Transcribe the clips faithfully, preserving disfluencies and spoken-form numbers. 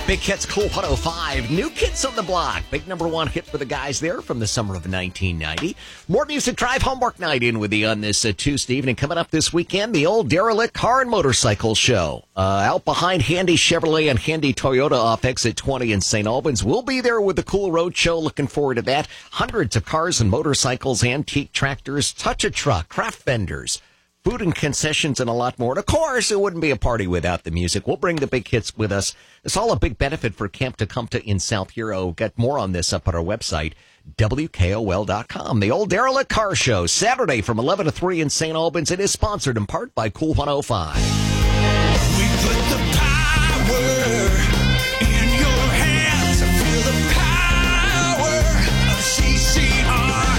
Big Hits Cool one oh five. New Kids on the Block. Big number one hit for the guys there from the summer of nineteen ninety. More music drive homework night in with you on this uh, Tuesday evening. Coming up this weekend, the Old Derelict Car and Motorcycle Show. Uh, out behind Handy Chevrolet and Handy Toyota off Exit twenty in Saint Albans. We'll be there with the Cool Road Show. Looking forward to that. Hundreds of cars and motorcycles, antique tractors, touch a truck, craft vendors, food and concessions, and a lot more. And of course, it wouldn't be a party without the music. We'll bring the big hits with us. It's all a big benefit for Camp Tecumseh in South Hero. Get more on this up at our website, W K O L dot com. The Old Derelict Car Show, Saturday from eleven to three in Saint Albans. It is sponsored in part by Cool one oh five. We put the power in your hands. Feel the power of C C R.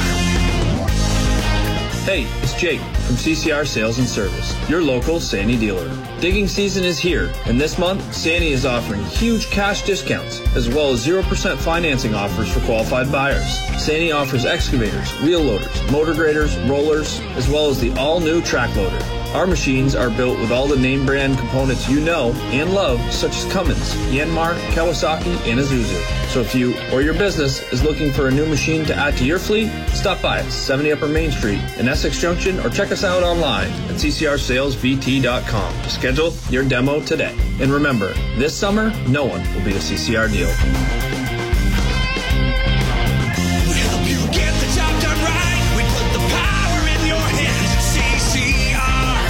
Hey, it's Jake from C C R Sales and Service, your local Sandy dealer. Digging season is here, and this month, Sandy is offering huge cash discounts, as well as zero percent financing offers for qualified buyers. Sandy offers excavators, wheel loaders, motor graders, rollers, as well as the all-new track loader. Our machines are built with all the name brand components you know and love, such as Cummins, Yanmar, Kawasaki, and Isuzu. So if you or your business is looking for a new machine to add to your fleet, stop by at seventy Upper Main Street in Essex Junction or check us out online at C C R sales V T dot com to schedule your demo today. And remember, this summer, no one will beat a C C R deal. We help you get the job done right. We put the power in your hands at C C R.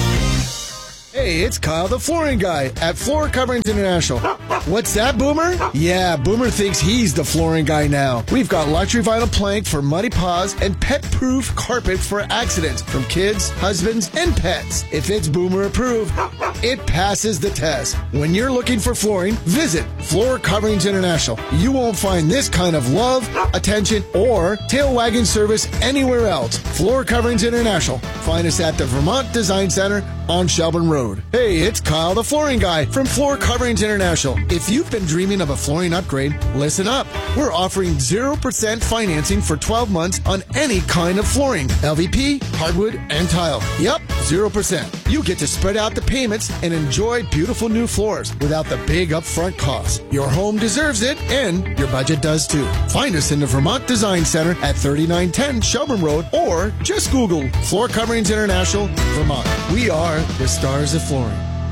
Hey, it's Kyle, the flooring guy at Floor Coverings International. What's that, Boomer? Yeah, Boomer thinks he's the flooring guy now. We've got luxury vinyl plank for muddy paws and pet-proof carpet for accidents from kids, husbands, and pets. If it's Boomer approved, it passes the test. When you're looking for flooring, visit Floor Coverings International. You won't find this kind of love, attention, or tail wagging service anywhere else. Floor Coverings International. Find us at the Vermont Design Center on Shelburne Road. Hey, it's Kyle, the flooring guy from Floor Coverings International. If you've been dreaming of a flooring upgrade, listen up. We're offering zero percent financing for twelve months on any kind of flooring. L V P, hardwood, and tile. Yep, zero percent. You get to spread out the payments and enjoy beautiful new floors without the big upfront costs. Your home deserves it, and your budget does too. Find us in the Vermont Design Center at thirty-nine ten Shelburne Road, or just Google Floor Coverings International, Vermont. We are the stars of flooring.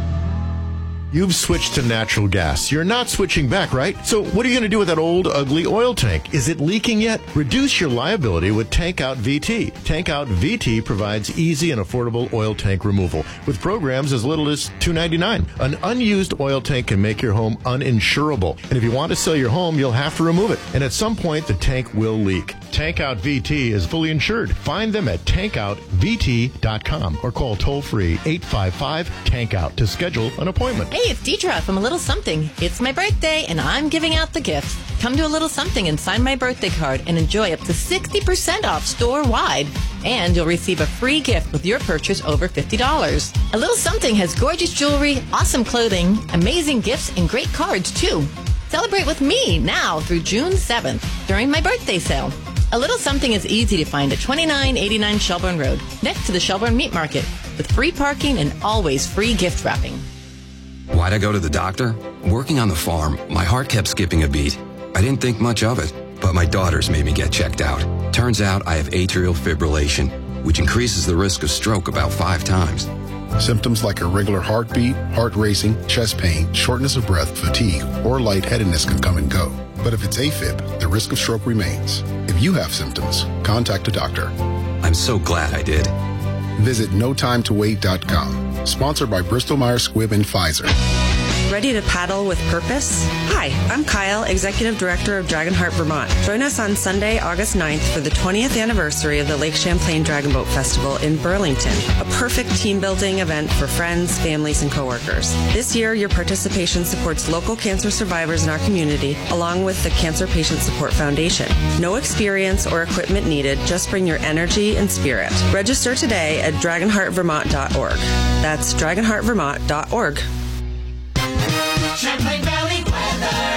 You've switched to natural gas. You're not switching back, right? So what are you going to do with that old, ugly oil tank? Is it leaking yet? Reduce your liability with Tank Out V T. Tank Out V T provides easy and affordable oil tank removal with programs as little as two dollars and ninety-nine cents. An unused oil tank can make your home uninsurable. And if you want to sell your home, you'll have to remove it. And at some point, the tank will leak. Tank Out V T is fully insured. Find them at tank out V T dot com or call toll-free eight five five tank out to schedule an appointment. Hey, it's Deidre from A Little Something. It's my birthday, and I'm giving out the gifts. Come to A Little Something and sign my birthday card and enjoy up to sixty percent off store-wide. And you'll receive a free gift with your purchase over fifty dollars. A Little Something has gorgeous jewelry, awesome clothing, amazing gifts, and great cards, too. Celebrate with me now through June seventh during my birthday sale. A Little Something is easy to find at twenty-nine eighty-nine Shelburne Road, next to the Shelburne Meat Market, with free parking and always free gift wrapping. Why'd I go to the doctor? Working on the farm, my heart kept skipping a beat. I didn't think much of it, but my daughters made me get checked out. Turns out I have atrial fibrillation, which increases the risk of stroke about five times. Symptoms like irregular heartbeat, heart racing, chest pain, shortness of breath, fatigue, or lightheadedness can come and go. But if it's AFib, the risk of stroke remains. If you have symptoms, contact a doctor. I'm so glad I did. Visit no time to wait dot com. Sponsored by Bristol Myers Squibb and Pfizer. Ready to paddle with purpose? Hi, I'm Kyle, Executive Director of Dragonheart Vermont. Join us on Sunday, August ninth for the twentieth anniversary of the Lake Champlain Dragon Boat Festival in Burlington, a perfect team-building event for friends, families, and coworkers. This year, your participation supports local cancer survivors in our community, along with the Cancer Patient Support Foundation. No experience or equipment needed, just bring your energy and spirit. Register today at dragonheart vermont dot org. That's dragonheart vermont dot org. Champlain Valley weather. Tonight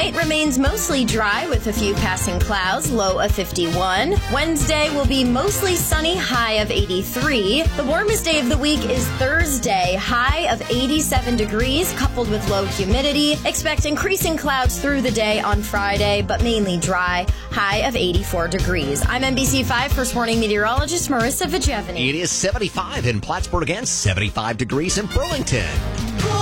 Tonight remains mostly dry with a few passing clouds, low of fifty-one. Wednesday will be mostly sunny, high of eighty-three. The warmest day of the week is Thursday, high of eighty-seven degrees, coupled with low humidity. Expect increasing clouds through the day on Friday, but mainly dry, high of eighty-four degrees. I'm N B C five First Warning meteorologist Marissa Vigevany. It is seventy-five in Plattsburgh and seventy-five degrees in Burlington.